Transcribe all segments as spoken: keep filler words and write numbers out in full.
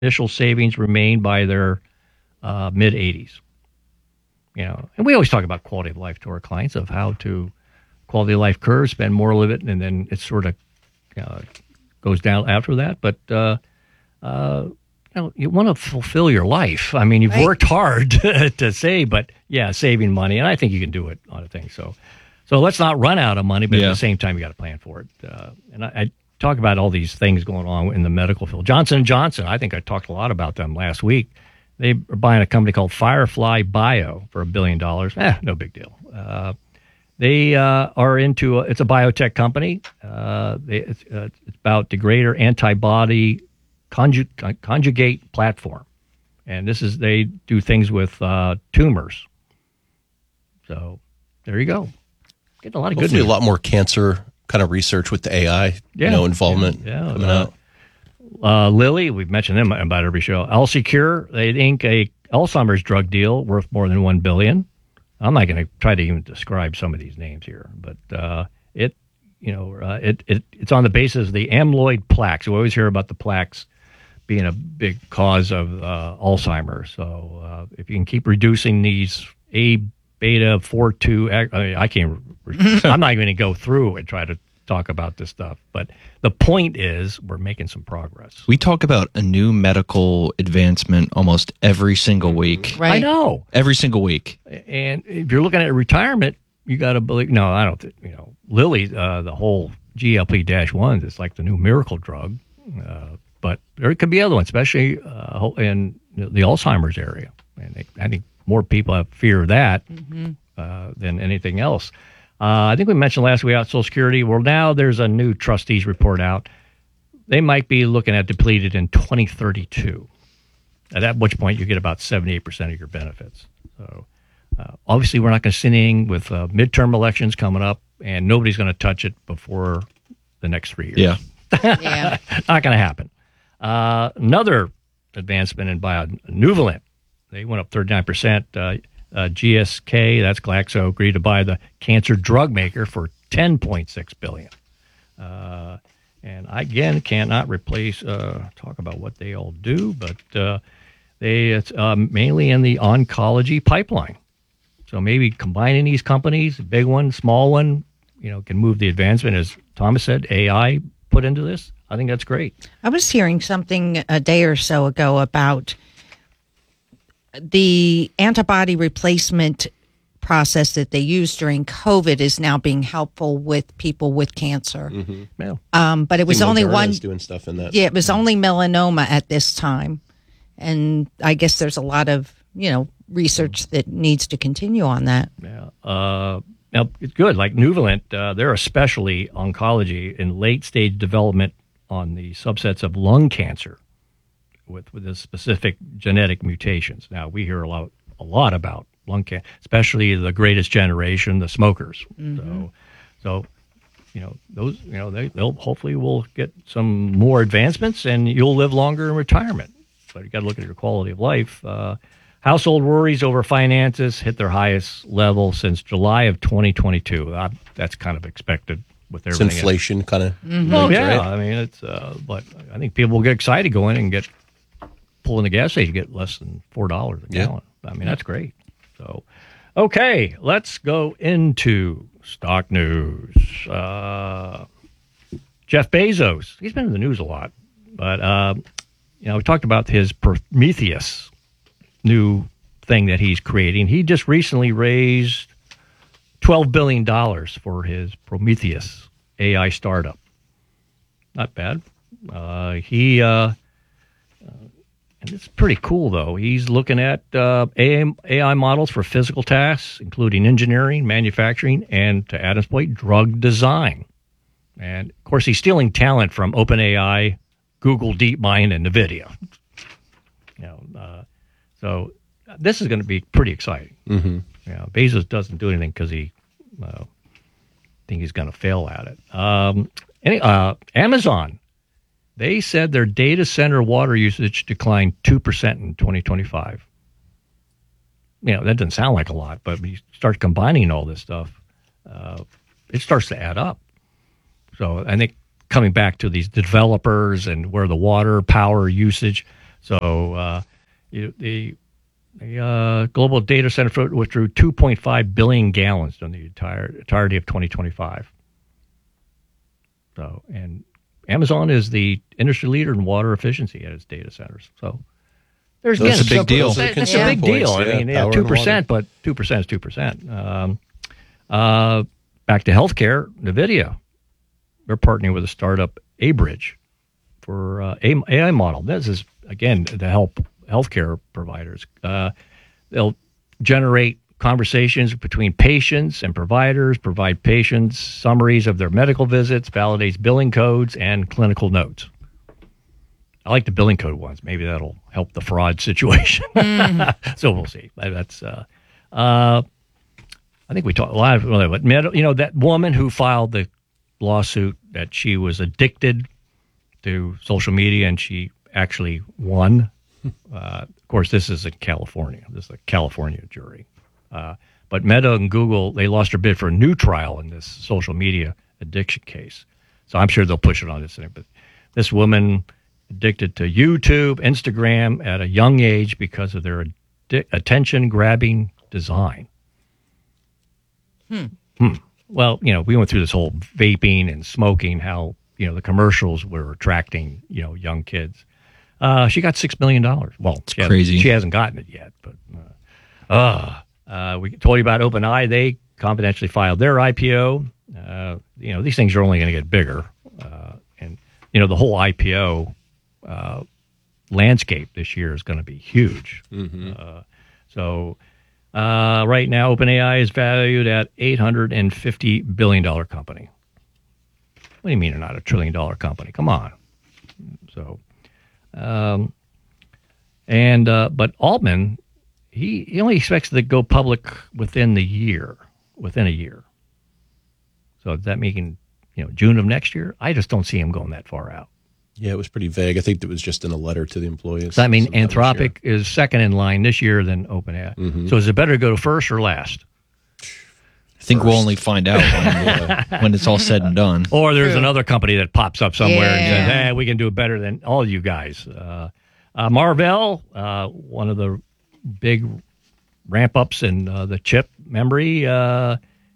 initial savings remain by their uh, mid eighties. You know, and we always talk about quality of life to our clients of how to quality of life curve, spend more of it, and then it sort of uh, goes down after that. But uh, uh, you know, you want to fulfill your life. I mean, you've right. worked hard to, to save, but yeah, saving money, and I think you can do it on a thing. So, so let's not run out of money, but yeah. at the same time, you got to plan for it. Uh, and I, I talk about all these things going on in the medical field. Johnson and Johnson, I think I talked a lot about them last week. They are buying a company called Firefly Bio for a billion dollars. Eh, no big deal. Uh, they uh, are into a, it's a biotech company. Uh, they, it's, uh, it's about degrader antibody conju- conjugate platform, and this is they do things with uh, tumors. So there you go. Getting a lot of Hopefully good news. A lot more cancer kind of research with the A I, yeah. you know, involvement yeah. Yeah. coming uh, out. Uh, Lilly, we've mentioned them about every show. Alsecure, they ink a Alzheimer's drug deal worth more than one billion dollars. I'm not going to try to even describe some of these names here, but uh, it, you know, uh, it it it's on the basis of the amyloid plaques. We always hear about the plaques being a big cause of uh, Alzheimer's. So uh, if you can keep reducing these A beta four two, I, mean, I can't. I'm not even going to go through and try to talk about this stuff, but the point is we're making some progress. We talk about a new medical advancement almost every single week. Right. I know. Every single week. And if you're looking at retirement, you got to believe, no, I don't think, you know, Lilly, uh, the whole G L P one is like the new miracle drug. Uh, but there could be other ones, especially uh, in the Alzheimer's area. And they, I think more people have fear of that mm-hmm. uh, than anything else. Uh, I think we mentioned last week about Social Security. Well, now there's a new trustees report out. They might be looking at depleted in twenty thirty-two, at which point you get about seventy-eight percent of your benefits. So uh, obviously we're not going to see anything with uh, midterm elections coming up, and nobody's going to touch it before the next three years. Yeah. yeah. Not going to happen. Uh, another advancement in bio, Nuvalent. They went up thirty-nine percent. Uh, Uh, G S K, that's Glaxo, agreed to buy the cancer drug maker for ten point six billion dollars. Uh, and I, again, cannot replace, uh, talk about what they all do, but uh, they it's uh, mainly in the oncology pipeline. So maybe combining these companies, big one, small one, you know, can move the advancement, as Thomas said, A I put into this. I think that's great. I was hearing something a day or so ago about the antibody replacement process that they used during COVID is now being helpful with people with cancer. Mm-hmm. Yeah. Um, but it was only Moderna one is doing stuff in that. Yeah, it was only melanoma at this time, and I guess there's a lot of you know research that needs to continue on that. Yeah. Uh, now it's good. Like Nuvalent, uh, they're especially oncology in late stage development on the subsets of lung cancer. With, with the specific genetic mutations. Now, we hear a lot, a lot about lung cancer, especially the greatest generation, the smokers. Mm-hmm. So, so, you know, those, you know, they, they'll hopefully will get some more advancements, and you'll live longer in retirement. But you got to look at your quality of life. Uh, household worries over finances hit their highest level since July of twenty twenty-two. Uh, that's kind of expected. With everything, it's inflation kind of. Mm-hmm. Oh yeah, right? I mean it's. Uh, but I think people will get excited going and get. Pull in the gas station, get less than four dollars a yeah. gallon. I mean, that's great. So, okay, let's go into stock news. Uh, Jeff Bezos, he's been in the news a lot, but uh, you know, we talked about his Prometheus new thing that he's creating. He just recently raised twelve billion dollars for his Prometheus A I startup. Not bad. Uh, he. Uh, And it's pretty cool, though. He's looking at uh, A I models for physical tasks, including engineering, manufacturing, and, to Adam's point, drug design. And, of course, he's stealing talent from OpenAI, Google DeepMind, and NVIDIA. You know, uh, so this is going to be pretty exciting. Mm-hmm. You know, Bezos doesn't do anything because he uh, think he's going to fail at it. Um, any, uh, Amazon. They said their data center water usage declined two percent in twenty twenty-five. You know, that doesn't sound like a lot, but when you start combining all this stuff, uh, it starts to add up. So I think coming back to these developers and where the water power usage, So uh, you, the the uh, global data center withdrew two point five billion gallons during the entire entirety of twenty twenty-five. So, and Amazon is the industry leader in water efficiency at its data centers. So there's That's again, a big deal. Those are It's a consumer big points, deal. I yeah, mean, yeah, power two and water. percent, but two percent is two percent. Um, uh, back to healthcare, NVIDIA. They're partnering with a startup, Abridge, for uh, A I model. This is again to help healthcare providers. Uh, they'll generate conversations between patients and providers, provide patients summaries of their medical visits, validates billing codes and clinical notes. I like the billing code ones. Maybe that'll help the fraud situation. Mm. So we'll see. That's. Uh, uh, I think we talked a lot of, but you know, that woman who filed the lawsuit that she was addicted to social media and she actually won. Uh, of course, this is in California. This is a California jury. Uh, but Meta and Google, they lost their bid for a new trial in this social media addiction case. So I'm sure they'll push it on this thing. But this woman addicted to YouTube, Instagram at a young age because of their addi- attention-grabbing design. Hmm. Hmm. Well, you know, we went through this whole vaping and smoking, how, you know, the commercials were attracting, you know, young kids. Uh, she got six million dollars. Well, it's she crazy. Hasn't, she hasn't gotten it yet, but uh, uh, uh, we told you about OpenAI. They confidentially filed their I P O. Uh, you know, these things are only going to get bigger. Uh, and, you know, the whole I P O uh, landscape this year is going to be huge. Mm-hmm. Uh, so uh, right now, OpenAI is valued at eight hundred fifty billion dollars company. What do you mean they're not a trillion dollar company? Come on. So, um, and, uh, but Altman, he, he only expects to go public within the year, within a year. So does that mean, you know, June of next year? I just don't see him going that far out. Yeah, it was pretty vague. I think it was just in a letter to the employees. So I mean, sometime this Anthropic is second in line this year than OpenAI. Mm-hmm. So is it better to go first or last? I think we we'll only find out when, when it's all said and done. Or there's another company that pops up somewhere Yeah. and says, hey, we can do it better than all you guys. Uh, uh, Marvell, uh, one of the big ramp-ups in uh, the chip memory, uh,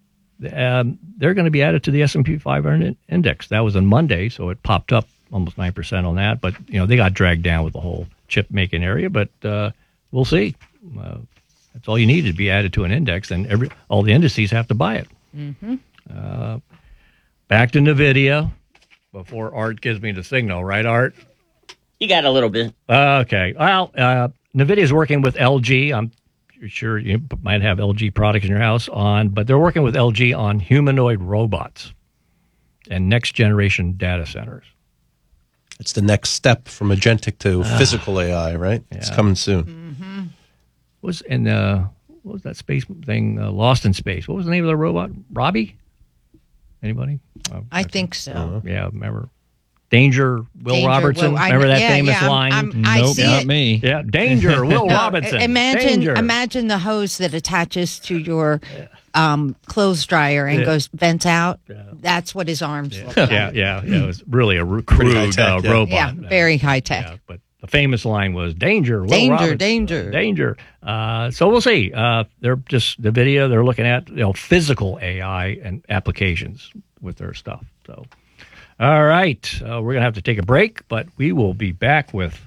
um, they're going to be added to the S and P five hundred index. That was on Monday, so it popped up almost nine percent on that. But, you know, they got dragged down with the whole chip-making area. But uh, we'll see. Uh, That's all you need to be added to an index, and every all the indices have to buy it. Mm-hmm. Uh, back to NVIDIA before Art gives me the signal, right, Art? You got a little bit. Uh, okay. Well, uh, NVIDIA is working with L G. I'm sure you might have L G products in your house on, but they're working with L G on humanoid robots and next-generation data centers. It's the next step from agentic to physical A I, right? Yeah. It's coming soon. Mm-hmm. Was in uh, what was that space thing? Uh, Lost in Space. What was the name of the robot? Robbie? Anybody? Uh, I think so. uh, yeah, remember Danger? Will Danger, Robertson. Will, I- remember that yeah, famous yeah, I'm- line? I'm- I nope, see not it. me. Yeah, Danger. Will Robinson. Imagine, Danger. imagine the hose that attaches to your um, clothes dryer and Yeah. goes vents out. Yeah. That's what his arms Yeah, look like. yeah, yeah, yeah. It was really a ru- Pretty crude high-tech, uh, yeah. robot. Yeah, very high Uh, tech. yeah, but the famous line was "Danger, Will Danger, Robinson. danger. danger." Uh, so we'll see. Uh, they're just the video. They're looking at you know physical A I and applications with their stuff. So, all right, uh, we're gonna have to take a break, but we will be back with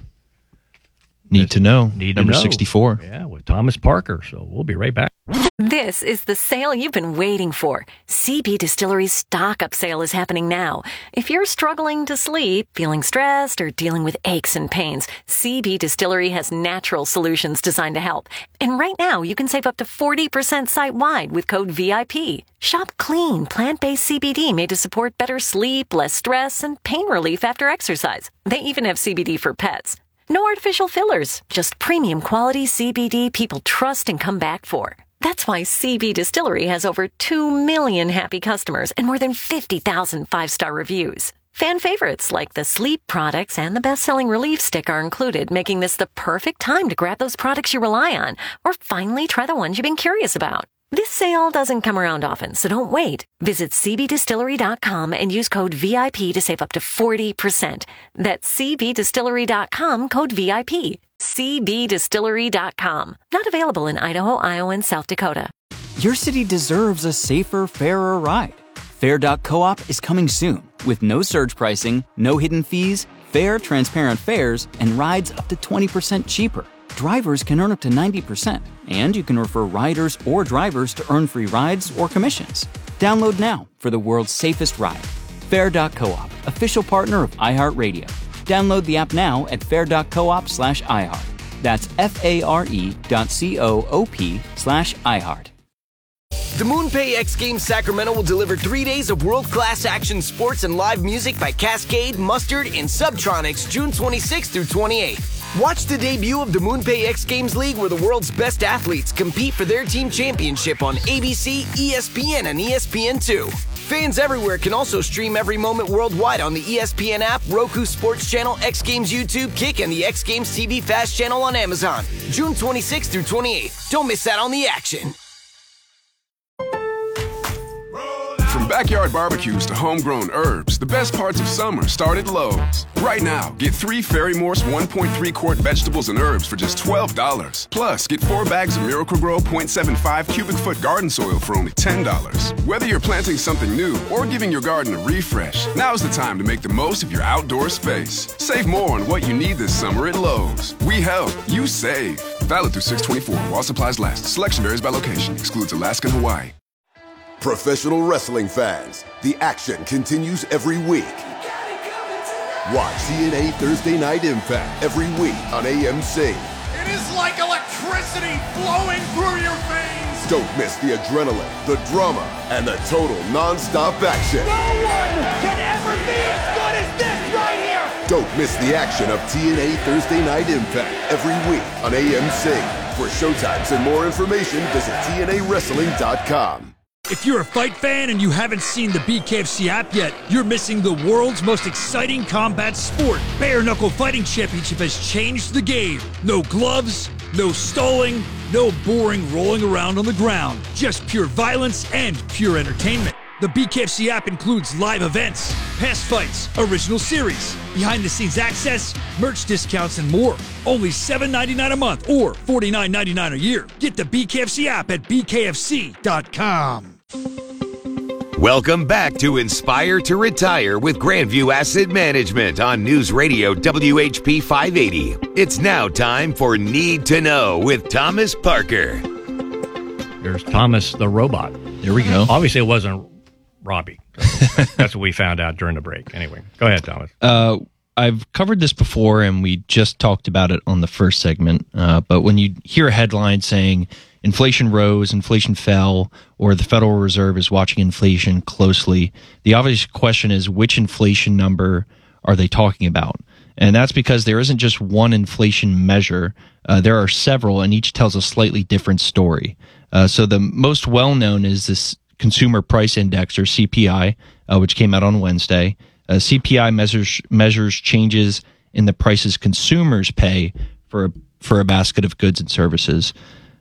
Need to know. Need to Number Know. sixty-four. Yeah, with Thomas Parker. So we'll be right back. This is the sale you've been waiting for. C B Distillery's stock up sale is happening now. If you're struggling to sleep, feeling stressed, or dealing with aches and pains, C B Distillery has natural solutions designed to help. And right now, you can save up to forty percent site-wide with code V I P. Shop clean, plant-based C B D made to support better sleep, less stress, and pain relief after exercise. They even have C B D for pets. No artificial fillers, just premium quality C B D people trust and come back for. That's why C B Distillery has over two million happy customers and more than fifty thousand five-star reviews. Fan favorites like the sleep products and the best-selling relief stick are included, making this the perfect time to grab those products you rely on or finally try the ones you've been curious about. This sale doesn't come around often, so don't wait. Visit c b distillery dot com and use code V I P to save up to forty percent. That's c b distillery dot com, code V I P. c b distillery dot com. Not available in Idaho, Iowa, and South Dakota. Your city deserves a safer, fairer ride. Fair dot coop is coming soon with no surge pricing, no hidden fees, fair, transparent fares, and rides up to twenty percent cheaper. Drivers can earn up to ninety percent, and you can refer riders or drivers to earn free rides or commissions. Download now for the world's safest ride. Fair dot coop, official partner of iHeartRadio. Download the app now at fair dot coop slash iHeart. That's F-A-R-E dot C-O-O-P slash iHeart. The MoonPay X Games Sacramento will deliver three days of world-class action sports and live music by Cascade, Mustard, and Subtronics June twenty-sixth through twenty-eighth. Watch the debut of the MoonPay X Games League where the world's best athletes compete for their team championship on A B C, E S P N, and E S P N two. Fans everywhere can also stream every moment worldwide on the E S P N app, Roku Sports Channel, X Games YouTube, Kick, and the X Games T V Fast Channel on Amazon. June twenty-sixth through twenty-eighth. Don't miss out on the action. From backyard barbecues to homegrown herbs, the best parts of summer start at Lowe's. Right now, get three Ferry Morse one point three quart vegetables and herbs for just twelve dollars. Plus, get four bags of Miracle-Gro zero point seven five cubic foot garden soil for only ten dollars. Whether you're planting something new or giving your garden a refresh, now's the time to make the most of your outdoor space. Save more on what you need this summer at Lowe's. We help, you save. Valid through six twenty-four while supplies last. Selection varies by location. Excludes Alaska and Hawaii. Professional wrestling fans, the action continues every week. Watch T N A Thursday Night Impact every week on A M C. It is like electricity flowing through your veins. Don't miss the adrenaline, the drama, and the total non-stop action. No one can ever be as good as this right here. Don't miss the action of T N A Thursday Night Impact every week on A M C. For showtimes and more information, visit T N A wrestling dot com. If you're a fight fan and you haven't seen the B K F C app yet, you're missing the world's most exciting combat sport. Bare Knuckle Fighting Championship has changed the game. No gloves, no stalling, no boring rolling around on the ground. Just pure violence and pure entertainment. The B K F C app includes live events, past fights, original series, behind-the-scenes access, merch discounts, and more. Only seven dollars and ninety-nine cents a month or forty-nine dollars and ninety-nine cents a year. Get the B K F C app at B K F C dot com. Welcome back to Inspire to Retire with Grandview Asset Management on News Radio W H P five eighty. It's now time for Need to Know with Thomas Parker. There's Thomas the robot. There we go. Obviously, it wasn't Robbie. So that's what we found out during the break. Anyway, go ahead, Thomas. Uh, I've covered this before, and we just talked about it on the first segment. Uh, but when you hear a headline saying inflation rose, inflation fell, or the Federal Reserve is watching inflation closely, the obvious question is, which inflation number are they talking about? And that's because there isn't just one inflation measure. Uh, there are several, and each tells a slightly different story. Uh, so the most well-known is this Consumer Price Index, or C P I, uh, which came out on Wednesday. Uh, C P I measures measures changes in the prices consumers pay for a, for a basket of goods and services,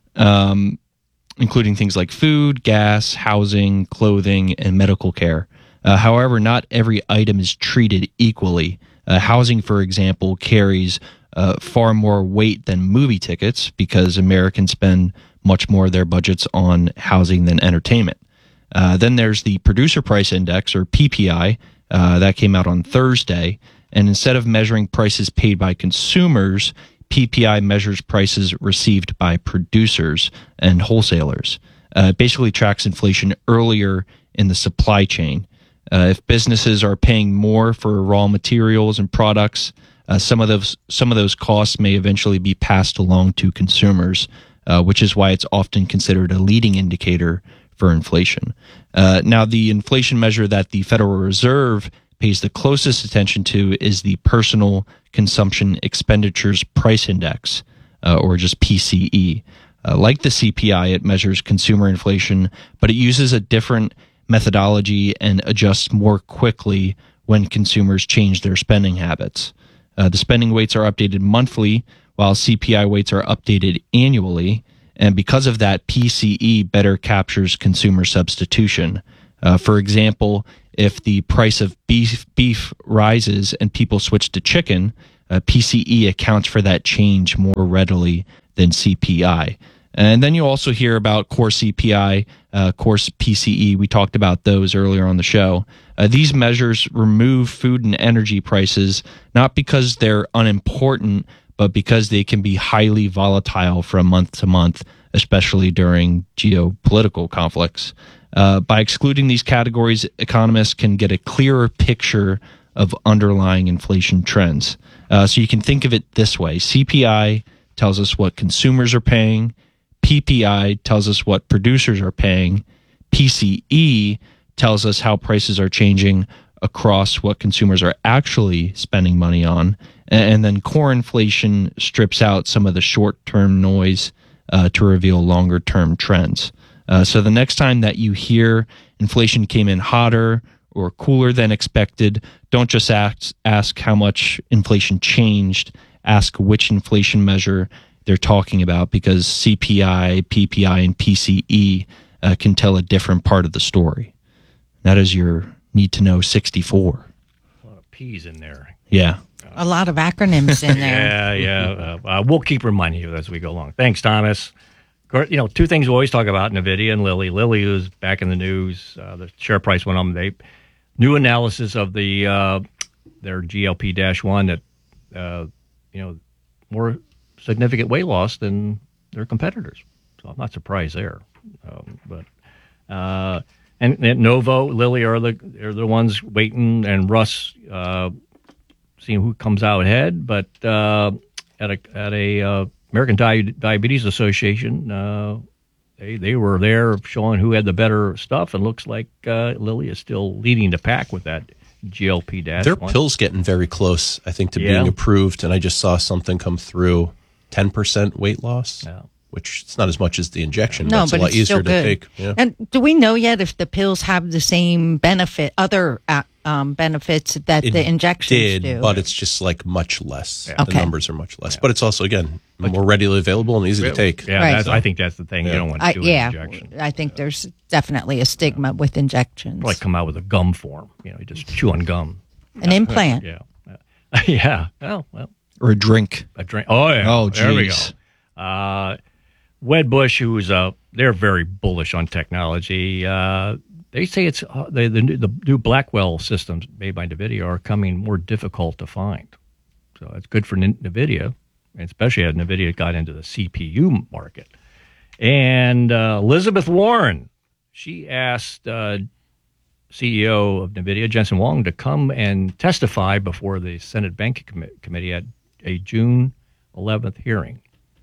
um, including things like food, gas, housing, clothing, and medical care. Uh, however, not every item is treated equally. Uh, housing, for example, carries uh, far more weight than movie tickets because Americans spend much more of their budgets on housing than entertainment. Uh, then there's the Producer Price Index, or P P I, uh, that came out on Thursday. And instead of measuring prices paid by consumers, P P I measures prices received by producers and wholesalers. Uh, it basically tracks inflation earlier in the supply chain. Uh, if businesses are paying more for raw materials and products, uh, some of those some of those costs may eventually be passed along to consumers, uh, which is why it's often considered a leading indicator for inflation. Uh, now, the inflation measure that the Federal Reserve pays the closest attention to is the Personal Consumption Expenditures Price Index, uh, or just P C E. Uh, like the C P I, it measures consumer inflation, but it uses a different methodology and adjusts more quickly when consumers change their spending habits. Uh, the spending weights are updated monthly, while C P I weights are updated annually. And because of that, P C E better captures consumer substitution. Uh, for example, if the price of beef beef rises and people switch to chicken, uh, P C E accounts for that change more readily than C P I. And then you also hear about core C P I, uh, core P C E. We talked about those earlier on the show. Uh, these measures remove food and energy prices, not because they're unimportant, but because they can be highly volatile from month to month, especially during geopolitical conflicts. Uh, by excluding these categories, economists can get a clearer picture of underlying inflation trends. Uh, so you can think of it this way. C P I tells us what consumers are paying. P P I tells us what producers are paying. P C E tells us how prices are changing across what consumers are actually spending money on. And then core inflation strips out some of the short-term noise uh, to reveal longer-term trends. Uh, so the next time that you hear inflation came in hotter or cooler than expected, don't just ask, ask how much inflation changed. Ask which inflation measure they're talking about, because C P I, P P I, and P C E uh, can tell a different part of the story. That is your need to know sixty-four. A lot of P's in there. Yeah. A lot of acronyms in there. yeah, yeah. Uh, uh, we'll keep reminding you as we go along. Thanks, Thomas. You know, two things we always talk about: NVIDIA and Lilly. Lilly was back in the news. Uh, the share price went up. They new analysis of the uh, their G L P one that uh, you know more significant weight loss than their competitors. So I'm not surprised there. Um, but uh, and, and Novo, Lilly are the are the ones waiting, and Russ uh, seeing who comes out ahead. But uh, at a at a uh, American Di- Diabetes Association, uh, they they were there showing who had the better stuff, and looks like uh, Lilly is still leading the pack with that G L P Their one. pill's getting very close, I think, to Yeah. being approved. And I just saw something come through, ten percent weight loss, yeah. which it's not as much as the injection, No, but it's but a lot it's easier still to good. take. Yeah. And do we know yet if the pills have the same benefit, other uh, um, benefits that It the injections did, do? but it's just like much less. Yeah. The Okay. numbers are much less. But it's also, again, more readily available and easy to take. Yeah, Right. that's, I think that's the thing. Yeah. You don't want I, to do yeah, an injection. I think there's definitely a stigma with injections. Like come out with a gum form. You know, you just chew on gum. An implant. Yeah. yeah. Oh, well. Or a drink. A drink. Oh, yeah. Oh, there we geez. go. Uh, Wedbush, who's uh, they're very bullish on technology. Uh, they say it's uh, the, the new- the new Blackwell systems made by NVIDIA are coming more difficult to find. So it's good for N- NVIDIA, and especially as NVIDIA got into the C P U market. And uh, Elizabeth Warren, she asked uh, C E O of NVIDIA, Jensen Huang, to come and testify before the Senate Banking Com- Committee at a June eleventh hearing.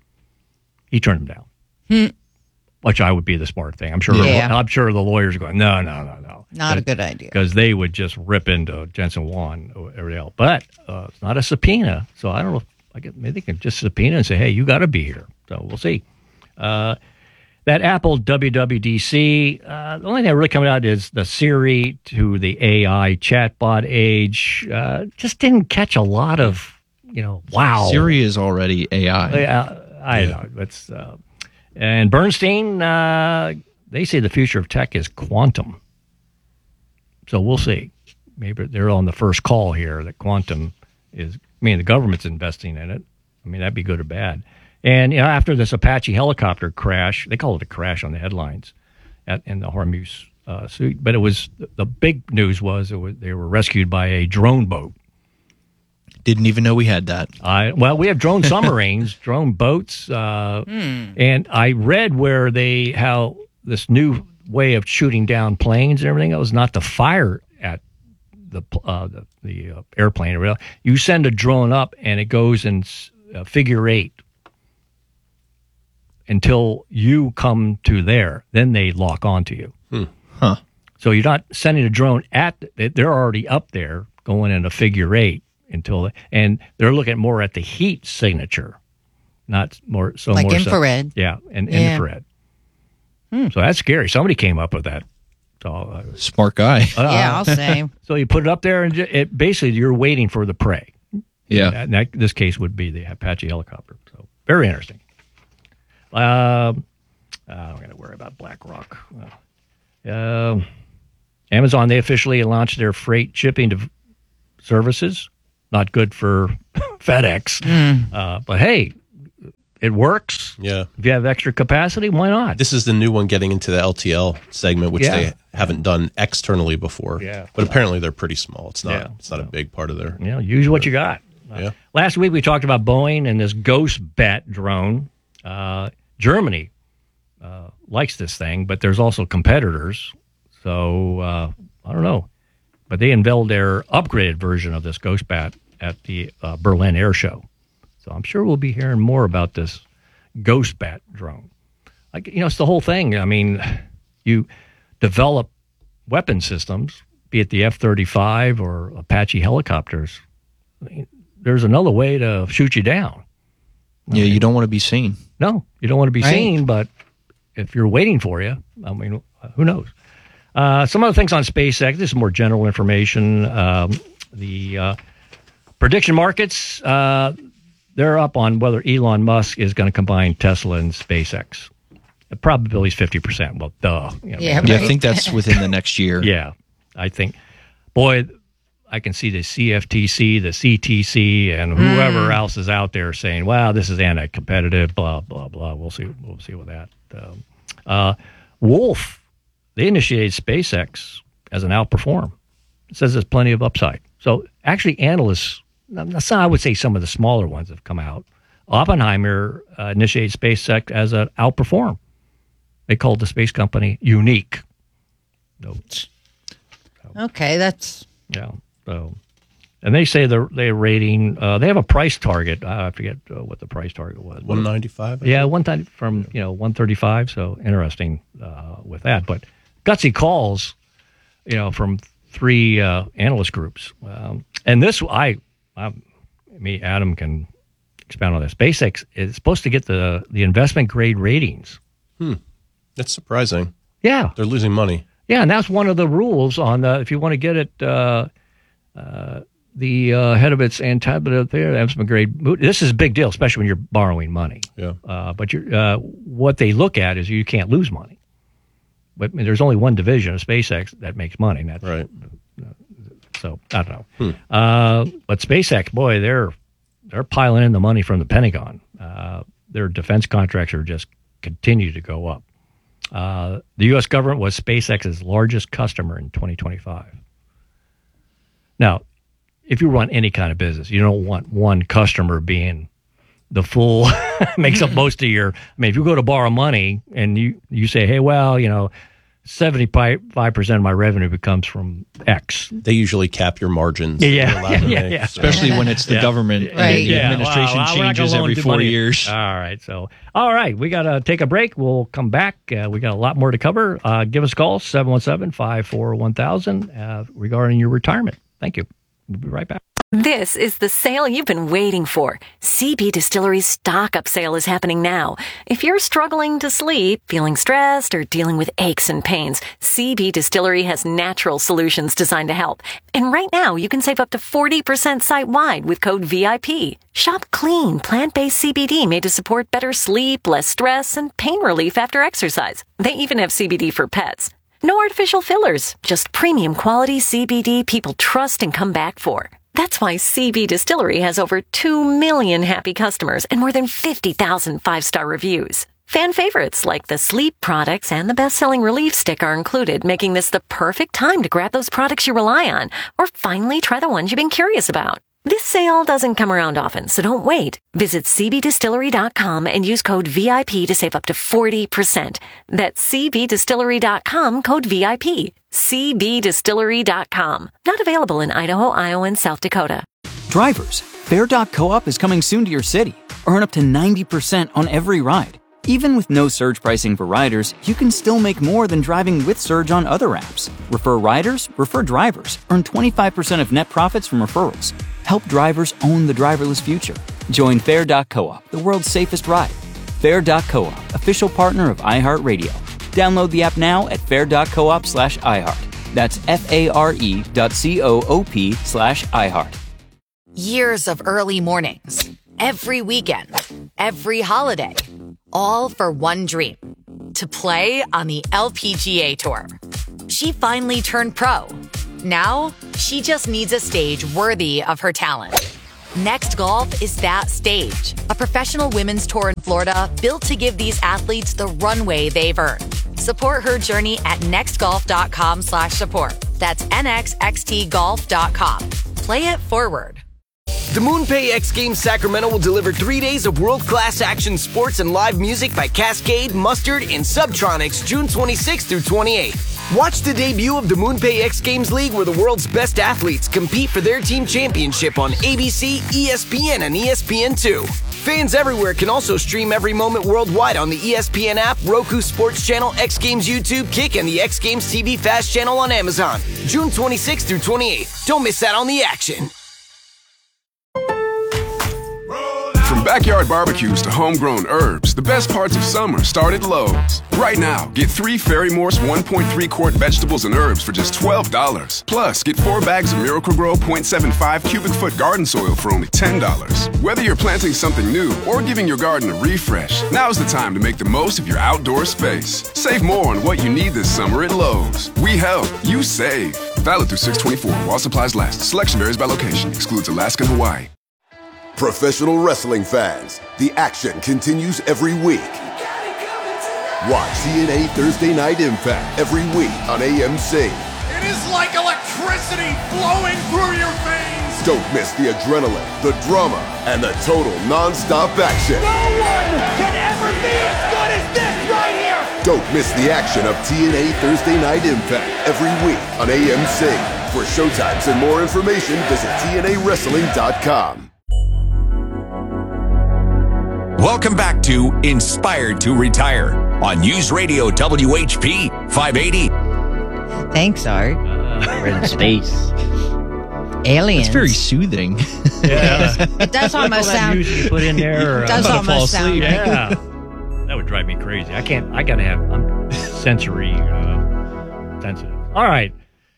He turned him down, Hmm. which I would be the smart thing. I'm sure. Yeah. I'm sure the lawyers are going, no, no, no, no. Not a good idea. Because they would just rip into Jensen Huang or everything else. But uh, it's not a subpoena, so I don't know. If, I guess maybe they can just subpoena and say, hey, you got to be here. So we'll see. Uh, that Apple W W D C, uh, the only thing that really coming out is the Siri to the A I chatbot age. Uh, just didn't catch a lot of, you know, wow. Siri is already A I. Yeah, I know. That's uh, and Bernstein, uh, they say the future of tech is quantum. So we'll see. Maybe they're on the first call here that quantum is. I mean, the government's investing in it. I mean, that'd be good or bad. And you know, after this Apache helicopter crash, they call it a crash on the headlines, at, in the Hormuz uh, suit. But it was the big news was, it was they were rescued by a drone boat. Didn't even know we had that. I well, we have drone submarines, drone boats, uh, and I read where they how this new way of shooting down planes and everything. It was not to fire at the uh, the, the uh, airplane. Or whatever. You send a drone up, and it goes in uh, figure eight until you come to there. Then they lock onto you. Hmm. Huh. So you're not sending a drone at. They're already up there going in a figure eight. Until and they're looking more at the heat signature, not more so Like more infrared. So, yeah, and Yeah. infrared. So that's scary. Somebody came up with that. So, uh, Smart guy. uh, Yeah, I'll say. So you put it up there, and ju- it basically you're waiting for the prey. Yeah. And that, this case would be the Apache helicopter. So very interesting. Uh, I'm going to worry about BlackRock. Uh, Amazon, they officially launched their freight shipping to services. Not good for FedEx. Mm. Uh, but hey, it works. Yeah. If you have extra capacity, why not? This is the new one getting into the L T L segment, which Yeah. they haven't done externally before. Yeah. But apparently they're pretty small. It's not Yeah. it's not a big part of their You know, use what you got. Yeah. Last week we talked about Boeing and this Ghost Bat drone. Uh, Germany uh, likes this thing, but there's also competitors. So uh, I don't know. But they unveiled their upgraded version of this Ghost Bat at the uh, Berlin Air Show. So I'm sure we'll be hearing more about this Ghost Bat drone. Like, you know, it's the whole thing. I mean, you develop weapon systems, be it the F thirty-five or Apache helicopters. I mean, there's another way to shoot you down. Yeah, you don't want to be seen. No, you don't want to be Right. seen, but if you're waiting for you, I mean, who knows? Uh, some other things on SpaceX. This is more general information. Um, the uh, prediction markets, uh, they're up on whether Elon Musk is going to combine Tesla and SpaceX. The probability is fifty percent. Well, duh. You know, Yeah, I think that's within the next year. Yeah, I think, boy, I can see the C F T C, the C T C, and whoever Mm. else is out there saying, "Wow, this is anti-competitive." Blah blah blah. We'll see. We'll see with that. Um, uh, Wolf, they initiated SpaceX as an outperform. It says there's plenty of upside. So actually, analysts, that's not, I would say some of the smaller ones have come out. Oppenheimer uh, initiated SpaceX as an outperform. They called the space company unique. Notes. Okay, that's Yeah. So, and they say they're they're rating. Uh, they have a price target. Uh, I forget uh, what the price target was. one ninety-five. Yeah, one time from you know one thirty-five. So interesting uh, with that. But gutsy calls, you know, from three uh, analyst groups. Um, and this, I, I, me, Adam can expound on this. SpaceX is supposed to get the the investment grade ratings. Hmm. That's surprising. Yeah, they're losing money. Yeah, and that's one of the rules on the, if you want to get it, uh, uh, the uh, head of its antenna there, investment grade. This is a big deal, especially when you're borrowing money. Yeah. Uh, but you're, uh, what they look at is you can't lose money. But I mean, there's only one division of SpaceX that makes money. And that's, right. So I don't know. Hmm. Uh, but SpaceX, boy, they're they're piling in the money from the Pentagon. Uh, their defense contracts are just continue to go up. Uh, the U S government was SpaceX's largest customer in twenty twenty-five. Now, if you run any kind of business, you don't want one customer being the full makes up most of your. I mean, if you go to borrow money and you, you say, hey, well, you know, seventy-five percent of my revenue becomes from X. They usually cap your margins. Yeah, that yeah, you're allowed to yeah, make, yeah. so- Especially when it's the Yeah. government. and Right. The Yeah. administration Well, we're not gonna changes loan every the four money. years. All right. So, all right. We got to take a break. We'll come back. Uh, we got a lot more to cover. Uh, give us a call, seven one seven, five four one thousand, uh, regarding your retirement. Thank you. We'll be right back. This is the sale you've been waiting for. C B Distillery's stock up sale is happening now. If you're struggling to sleep, feeling stressed, or dealing with aches and pains, C B Distillery has natural solutions designed to help. And right now, you can save up to forty percent site-wide with code V I P. Shop clean, plant-based C B D made to support better sleep, less stress, and pain relief after exercise. They even have C B D for pets. No artificial fillers, just premium quality C B D people trust and come back for. That's why C B Distillery has over two million happy customers and more than fifty thousand five-star reviews. Fan favorites like the sleep products and the best-selling relief stick are included, making this the perfect time to grab those products you rely on or finally try the ones you've been curious about. This sale doesn't come around often, so don't wait. Visit c b distillery dot com and use code V I P to save up to forty percent. That's c b distillery dot com, code V I P. c b distillery dot com. Not available in Idaho, Iowa, and South Dakota. Drivers, Fair dot Co-op is coming soon to your city. Earn up to ninety percent on every ride. Even with no surge pricing for riders, you can still make more than driving with Surge on other apps. Refer riders, refer drivers. Earn twenty-five percent of net profits from referrals. Help drivers own the driverless future. Join Fair dot Co-op, the world's safest ride. Fair dot Co-op, official partner of iHeartRadio. Download the app now at fair dot coop slash iHeart. That's F-A-R-E dot C-O-O-P slash iHeart. Years of early mornings, every weekend, every holiday. all for one dream, to play on the L P G A Tour. She finally turned pro. Now, she just needs a stage worthy of her talent. Next Golf is that stage, a professional women's tour in Florida built to give these athletes the runway they've earned. Support her journey at nextgolf.com slash support. That's nxxt golf dot com. Play it forward. The MoonPay X Games Sacramento will deliver three days of world-class action sports and live music by Cascade, Mustard, and Subtronics June twenty-sixth through twenty-eighth. Watch the debut of the MoonPay X Games League where the world's best athletes compete for their team championship on A B C, E S P N, and E S P N two. Fans everywhere can also stream every moment worldwide on the E S P N app, Roku Sports Channel, X Games YouTube, Kick, and the X Games T V Fast Channel on Amazon. June twenty-sixth through twenty-eighth. Don't miss out on the action. From backyard barbecues to homegrown herbs, the best parts of summer start at Lowe's. Right now, get three Fairy Morse one point three quart vegetables and herbs for just twelve dollars. Plus, get four bags of Miracle-Gro point seven five cubic foot garden soil for only ten dollars. Whether you're planting something new or giving your garden a refresh, now's the time to make the most of your outdoor space. Save more on what you need this summer at Lowe's. We help, you save. Valid through six twenty-four while supplies last. Selection varies by location. Excludes Alaska and Hawaii. Professional wrestling fans, the action continues every week. Watch T N A Thursday Night Impact every week on A M C. It is like electricity flowing through your veins. Don't miss the adrenaline, the drama, and the total non-stop action. No one can ever be as good as this right here. Don't miss the action of T N A Thursday Night Impact every week on A M C. For showtimes and more information, visit T N A wrestling dot com. Welcome back to Inspired to Retire on News Radio W H P five eighty. Thanks, Art. Uh, we're in space. Aliens. It's very soothing. Yeah. It does almost sound. Music you put in there. It does uh, almost sound. Like yeah. That would drive me crazy. I can't. I gotta have. I'm sensory uh, sensitive. All right.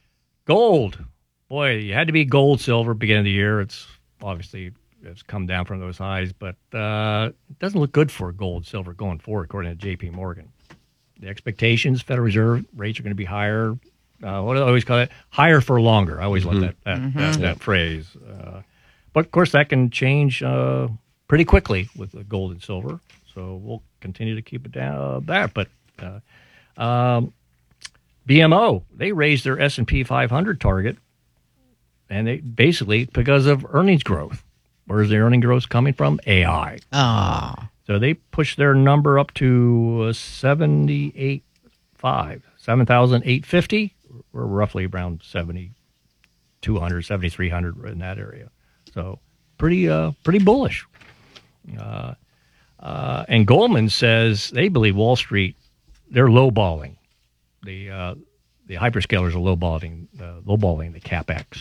Gold. Boy, you had to be gold, silver beginning of the year. It's obviously. It's come down from those highs, but uh, it doesn't look good for gold, silver going forward, according to J P Morgan. The expectations, Federal Reserve rates are going to be higher. Uh, what do I always call it? Higher for longer. I always mm-hmm. love that that, mm-hmm. that, that phrase. Uh, but, of course, that can change uh, pretty quickly with the gold and silver. So we'll continue to keep it down uh, there. But uh, um, B M O, they raised their S and P five hundred target, and they basically because of earnings growth. Where's the earning growth coming from? A I. Ah. So they pushed their number up to uh, seventy-eight point five, seven thousand eight hundred fifty. We're roughly around seventy-two hundred, seventy-three hundred in that area. So pretty uh, pretty bullish. Uh, uh, and Goldman says they believe Wall Street, they're lowballing. The uh, the hyperscalers are lowballing, uh, lowballing the CapEx.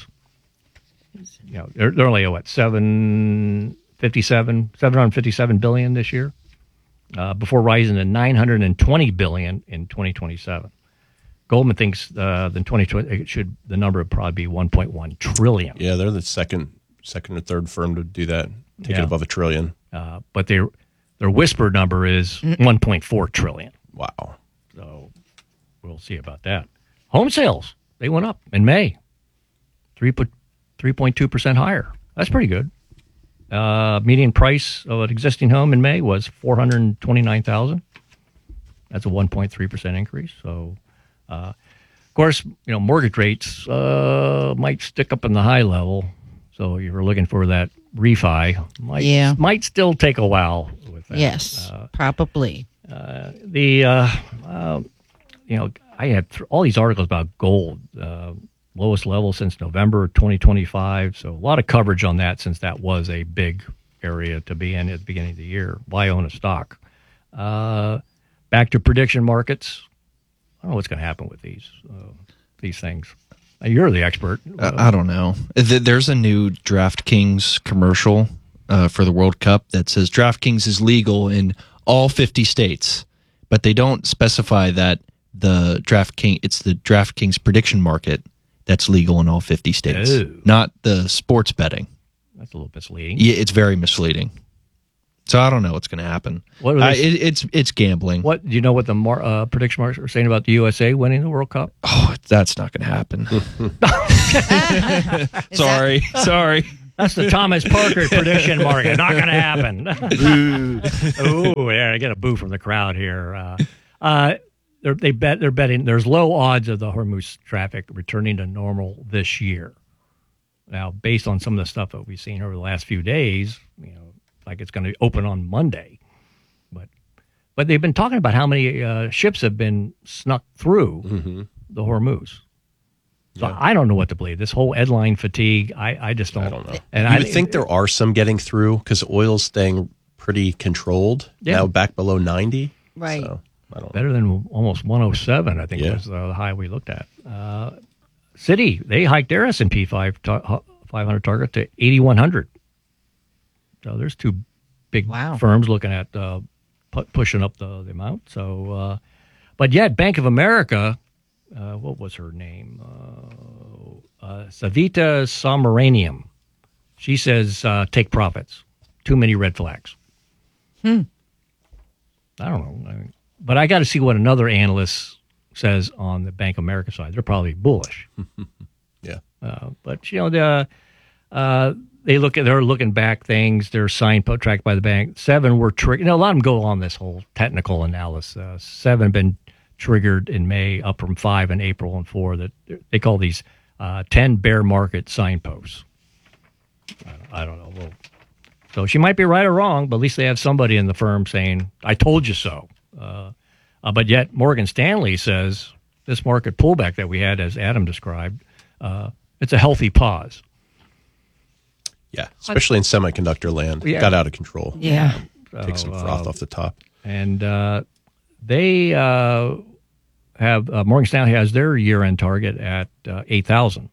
You know, they're, they're only what seven fifty-seven, seven hundred fifty-seven billion this year, uh, before rising to nine hundred twenty billion in twenty twenty-seven. Goldman thinks uh, the twenty twenty it should the number would probably be one point one trillion. Yeah, they're the second, second or third firm to do that, take yeah. it above a trillion. Uh, but their their whispered number is one point four trillion. Wow. So we'll see about that. Home sales they went up in May, three put. three point two percent higher. That's pretty good. Uh, median price of an existing home in May was four hundred twenty-nine thousand dollars. That's a one point three percent increase. So, uh, of course, you know, mortgage rates uh, might stick up in the high level. So if you're looking for that refi, might, yeah. might still take a while with that. Yes, uh, probably. Uh, the, uh, uh, you know, I had th- all these articles about gold. Uh, lowest level since November twenty twenty-five. So a lot of coverage on that since that was a big area to be in at the beginning of the year. Why own a stock? Uh, back to prediction markets. I don't know what's going to happen with these uh, these things. You're the expert. Uh, I don't know. There's a new DraftKings commercial uh, for the World Cup that says DraftKings is legal in all fifty states, but they don't specify that the DraftKings it's the DraftKings prediction market that's legal in all fifty states, oh. not the sports betting. That's a little misleading. Yeah, it's very misleading. So I don't know what's going to happen. What are uh, they- it, it's it's gambling. What do you know? What the mar- uh, prediction marks are saying about the U S A winning the World Cup? Oh, that's not going to happen. sorry, sorry. That's the Thomas Parker prediction market. Not going to happen. Ooh, yeah, I get a boo from the crowd here. Uh, uh, they're, they bet they're betting there's low odds of the Hormuz traffic returning to normal this year. Now, based on some of the stuff that we've seen over the last few days, you know, like it's going to open on Monday, but but they've been talking about how many uh, ships have been snuck through Mm-hmm. the Hormuz. So Yeah. I don't know what to believe. This whole headline fatigue, I, I just don't, I don't know. And you I would think there are some getting through because oil's staying pretty controlled. Yeah. Now back below ninety. Right. So, I don't better than almost one oh seven, I think Yeah. was the high we looked at. Uh, Citi, they hiked their S and P five ta- five hundred target to eighty-one hundred. So there's two big Wow. firms looking at uh, pu- pushing up the, the amount. So, uh, but yet Bank of America, uh, what was her name? Uh, uh, Savita Somaraniam. She says uh, take profits. Too many red flags. Hmm. I don't know. I mean, but I got to see what another analyst says on the Bank of America side. They're probably bullish. Yeah. Uh, but you know the uh, they look at they're looking back things. They're signpost tracked by the bank. Seven were triggered. You know, a lot of them go on this whole technical analysis. Uh, seven been triggered in May, up from five in April and four. That they call these uh, ten bear market signposts. I don't, I don't know. Well, so she might be right or wrong, but at least they have somebody in the firm saying, "I told you so." Uh, uh, but yet Morgan Stanley says this market pullback that we had, as Adam described, uh, it's a healthy pause. Yeah, especially in semiconductor land. Yeah. Got out of control. Yeah. Take some So, froth uh, off the top. And uh, they uh, have uh, Morgan Stanley has their year-end target at uh, eight thousand.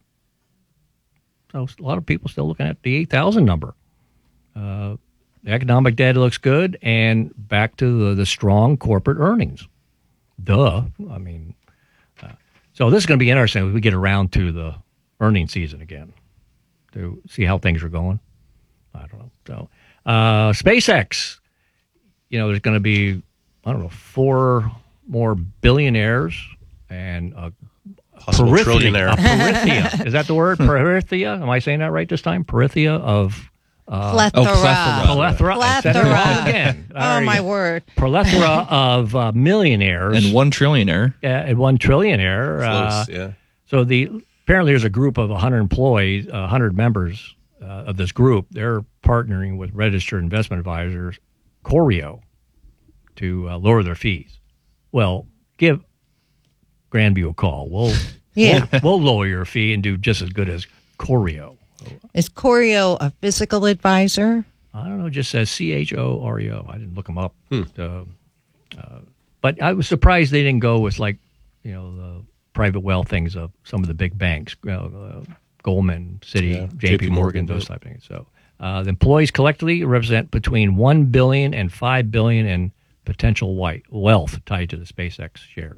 So a lot of people still looking at the eight thousand number. Uh, the economic data looks good, and back to the, the strong corporate earnings. Duh. I mean, uh, so this is going to be interesting as we get around to the earnings season again to see how things are going. I don't know. So uh, SpaceX, you know, there's going to be, I don't know, four more billionaires and a Possible perithia- trillionaire. a perithia. Is that the word? Perithia? Am I saying that right this time? Perithia of uh, Plethora. Oh, plethora. Plethora. I said it Plethora. wrong again. Oh, There you my go. word. Plethora of uh, millionaires And one trillionaire. uh, and one trillionaire. Uh, Close, yeah. So the apparently there's a group of one hundred employees, uh, one hundred members uh, of this group. They're partnering with registered investment advisors, Corio, to uh, lower their fees. Well, give Grandview a call. We'll, Yeah. we'll we'll lower your fee and do just as good as Corio. Is Corio a physical advisor? I don't know. It just says C H O R E O. I didn't look them up. Uh, uh, but I was surprised they didn't go with, like, you know, the private wealth things of some of the big banks, uh, uh, Goldman, Citi, Yeah, J P Morgan, those type of things. So uh, the employees collectively represent between one billion dollars and five billion dollars in potential white wealth tied to the SpaceX shares.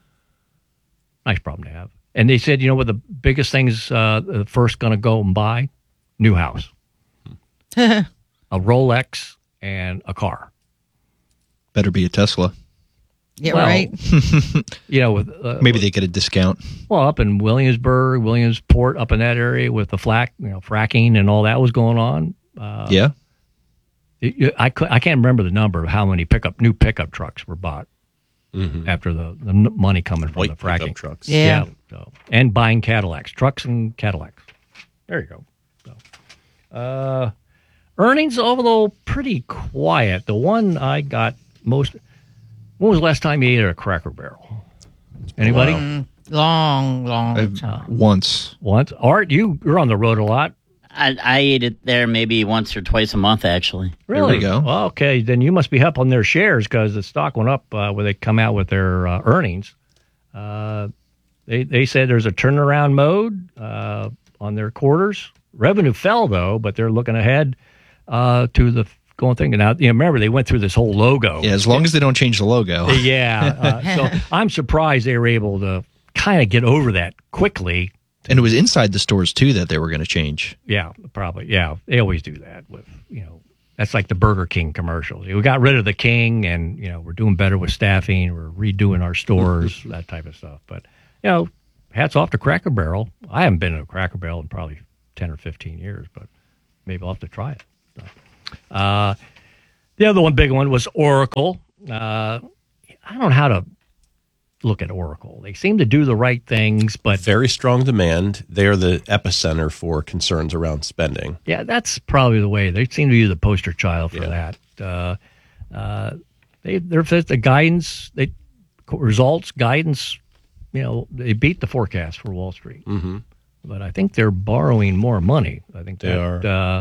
Nice problem to have. And they said, you know what the biggest things uh, the first going to go and buy? New house. A Rolex and a car. Better be a Tesla. Yeah, Well, right. You know, with uh, Maybe they get a discount. well, up in Williamsburg, Williamsport, up in that area with the flack, you know, fracking and all that was going on. Uh, yeah. it- you- I cou- I can't remember the number of how many pickup new pickup trucks were bought after the, the n- money coming from White the fracking pickup trucks. Yeah. so, and buying Cadillacs, trucks and Cadillacs. There you go. So, uh, earnings, although pretty quiet. The one I got most. When was the last time you ate at a Cracker Barrel? Anybody? Mm, long, long I've- time. Once. Once. Art, you you're on the road a lot. I, I eat it there maybe once or twice a month, actually. Really? we go. Well, okay, then you must be up on their shares because the stock went up uh, when they come out with their uh, earnings. Uh, they they said there's a turnaround mode uh, on their quarters. Revenue fell though, but they're looking ahead uh, to the going thing. Now, you know, remember they went through this whole logo. Yeah, as long as they don't change the logo. Yeah. Uh, so I'm surprised they were able to kind of get over that quickly. And it was inside the stores, too, that they were going to change. Yeah, probably. Yeah, they always do that with, you know, That's like the Burger King commercials. We got rid of the king, and you know we're doing better with staffing. We're redoing our stores, that type of stuff. But you know, hats off to Cracker Barrel. I haven't been to a Cracker Barrel in probably ten or fifteen years, but maybe I'll have to try it. So, uh, the other one, big one, was Oracle. Uh, I don't know how to look at Oracle. They seem to do the right things, but very strong demand. They are the epicenter for concerns around spending. Yeah, that's probably the way. They seem to be the poster child for yeah. that. Uh, uh, they, they're the guidance, they results, guidance. You know, they beat the forecast for Wall Street, mm-hmm. but I think they're borrowing more money. I think they that, are, uh,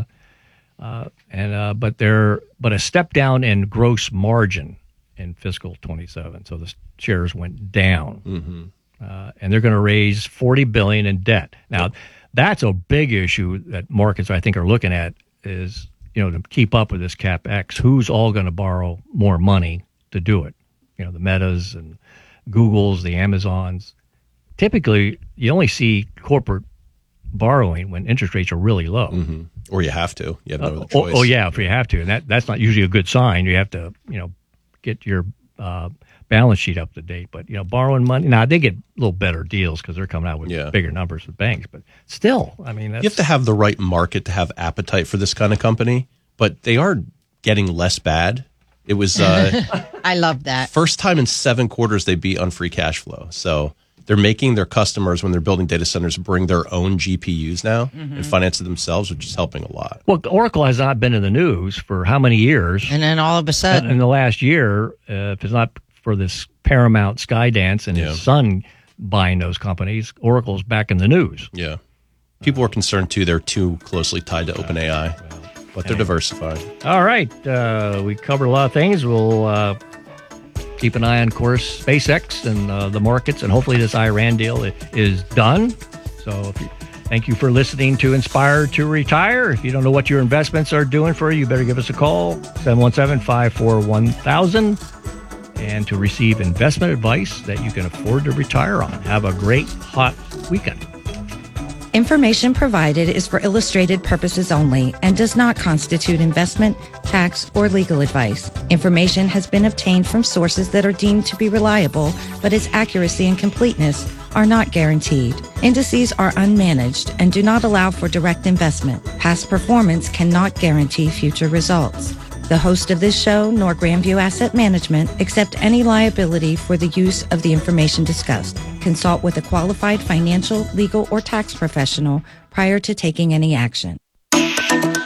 uh, and uh, but they're but a step down in gross margin in fiscal twenty-seven. So the shares went down, mm-hmm. uh, and they're going to raise forty billion dollars in debt. Now, that's a big issue that markets, I think, are looking at is, you know, to keep up with this CapEx, who's all going to borrow more money to do it? You know, the Metas and Googles, the Amazons. Typically, you only see corporate borrowing when interest rates are really low. Mm-hmm. Or you have to. You have no uh, other choice. Oh, oh, yeah, if you have to. And that, that's not usually a good sign. You have to, you know, get your uh, balance sheet up to date. But, you know, borrowing money, now they get a little better deals because they're coming out with yeah. bigger numbers with banks. But still, I mean, that's, you have to have the right market to have appetite for this kind of company. But they are getting less bad. It was uh, I love that. First time in seven quarters they beat on free cash flow. So they're making their customers, when they're building data centers, bring their own G P Us now mm-hmm. and finance it themselves, which is helping a lot. Well, Oracle has not been in the news for how many years? And then all of a sudden, in the last year, uh, if it's not for this Paramount Skydance and yeah. his son buying those companies, Oracle's back in the news. Yeah. People are concerned, too. They're too closely tied to OpenAI. But they're diversified. All right. Uh, we covered a lot of things. We'll uh, keep an eye on, of course, SpaceX and uh, the markets, and hopefully this Iran deal is done. So if you, thank you for listening to Inspire to Retire. If you don't know what your investments are doing for you, you better give us a call, seven one seven, five four one, thousand, and to receive investment advice that you can afford to retire on. Have a great, hot weekend. Information provided is for illustrated purposes only and does not constitute investment, tax, or legal advice. Information has been obtained from sources that are deemed to be reliable, but its accuracy and completeness are not guaranteed. Indices are unmanaged and do not allow for direct investment. Past performance cannot guarantee future results. The host of this show, nor Grandview Asset Management, accept any liability for the use of the information discussed. Consult with a qualified financial, legal, or tax professional prior to taking any action.